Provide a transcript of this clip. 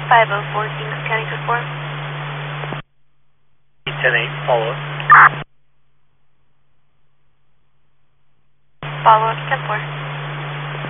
5014, County Code 4. 10-8, follow up. Follow up, 10-4.